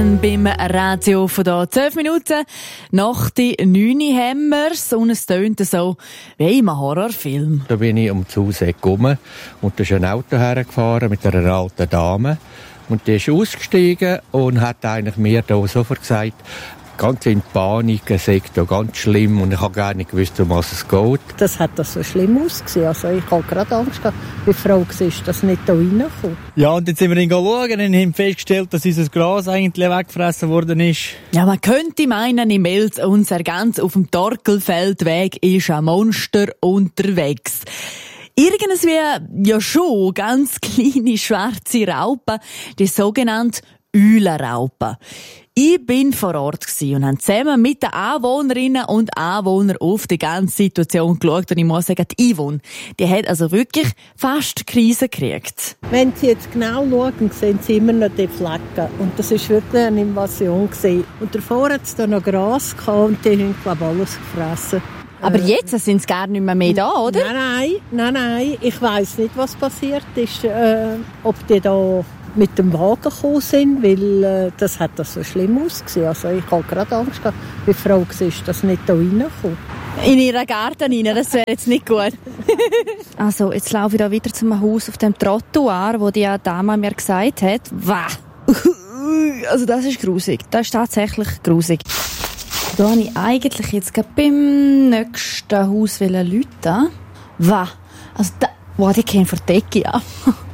Beim Radio von da 12 Minuten nach die 9 haben wir's und es tönt so wie in einem Horrorfilm. Da bin ich um das Haus herum und da ist ein Auto hergefahren mit einer alten Dame und die ist ausgestiegen und hat eigentlich mir da sofort gesagt, ganz in Panik, es sei da ganz schlimm und ich habe gar nicht gewusst, um was es geht. Das hat das so schlimm ausgesehen. Also ich habe gerade Angst gehabt, wie die Frau war, dass nicht da reinkommt. Ja, und jetzt sind wir hingeschaut und haben festgestellt, dass unser Gras eigentlich weggefressen worden ist. Ja, man könnte meinen, im Elz unser ganz auf dem Torkelfeldweg ist ein Monster unterwegs. Irgendwie ja schon ganz kleine schwarze Raupen, die sogenannte Eulenraupen. Ich bin vor Ort und habe zusammen mit den Anwohnerinnen und Anwohnern auf die ganze Situation geschaut. Und ich muss sagen, die Yvonne, die hat also wirklich fast die Krise gekriegt. Wenn Sie jetzt genau schauen, sehen Sie immer noch die Flecken. Und das war wirklich eine Invasion. Und davor hat es da noch Gras gehabt und die haben, glaube ich, alles gefressen. Aber jetzt sind sie gar nicht mehr da, oder? Nein. Ich weiss nicht, was passiert ist. Ob die da mit dem Wagen gekommen sind, weil das hat das so schlimm ausgesehen. Also ich habe gerade Angst gehabt, wie die Frau war, dass nicht da reinkommt. In ihren Garten rein, das wäre jetzt nicht gut. Also, jetzt laufe ich da wieder zum Haus auf dem Trottoir, wo die Dame mir gesagt hat, wow. Also das ist grusig. Das ist tatsächlich grusig. Da wollte ich eigentlich jetzt beim nächsten Haus läuten. Wow. Also da, wow, die gehen vor die Decke ab.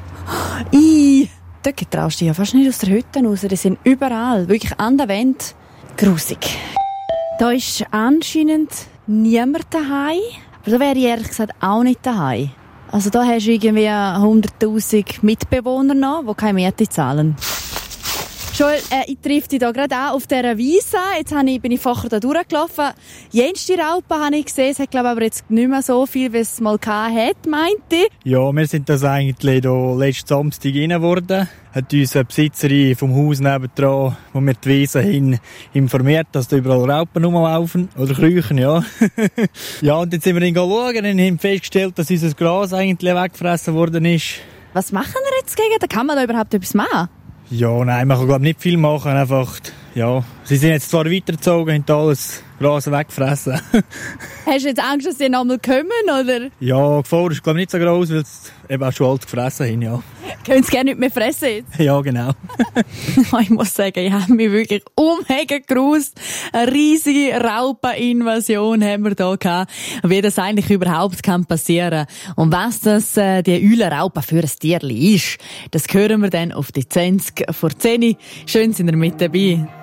Dort traust du dich ja fast nicht aus der Hütte raus. Die sind überall, wirklich an der Wand. Grusig. Da ist anscheinend niemand daheim. Aber da wäre ich ehrlich gesagt auch nicht daheim. Also da hast du irgendwie 100'000 Mitbewohner noch, die keine Miete zahlen. Joel, ich treffe dich hier gerade an auf dieser Wiese. Jetzt bin ich vorher da durchgelaufen. Jenste Raupen habe ich gesehen. Es hat, glaube ich, aber jetzt nicht mehr so viel, wie es mal hat, meinte ich. Ja, wir sind das eigentlich hier letzten Samstag rein geworden. Hat unsere Besitzerin vom Haus nebendran, wo wir die Wiese hin informiert, dass da überall Raupen rumlaufen. Oder Krüchen, ja. Ja, und jetzt sind wir hingeschaut und haben festgestellt, dass unser Gras eigentlich weggefressen worden ist. Was machen wir jetzt gegen? Da kann man da überhaupt etwas machen? Ja, nein, man kann glaube nicht viel machen, einfach, ja. Sie sind jetzt zwar weitergezogen, haben alles Gras weggefressen. Hast du jetzt Angst, dass sie nochmal kommen, oder? Ja, die Gefahr ist glaube nicht so groß, weil sie eben auch schon alt gefressen haben, ja. Können sie gerne nicht mehr fressen jetzt? Ja, genau. Ich muss sagen, ich habe mich wirklich umhegen gerust. Eine riesige Raupeninvasion haben wir hier gehabt. Wie das eigentlich überhaupt passieren kann. Und was das, die Eulenraupe für ein Tierli ist, das hören wir dann auf die 20 vor 10. Schön sind ihr mit dabei.